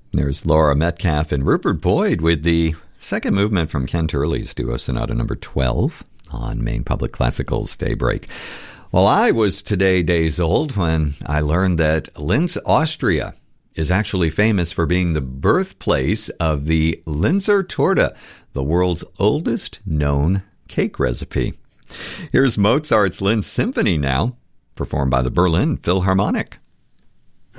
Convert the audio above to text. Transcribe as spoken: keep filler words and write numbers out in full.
There's Laura Metcalf and Rupert Boyd with the second movement from Ken Turley's Duo Sonata number twelve on Maine Public Classical's Daybreak. Well, I was today days old when I learned that Linz, Austria is actually famous for being the birthplace of the Linzer Torte, the world's oldest known cake recipe. Here's Mozart's Linz Symphony now, performed by the Berlin Philharmonic.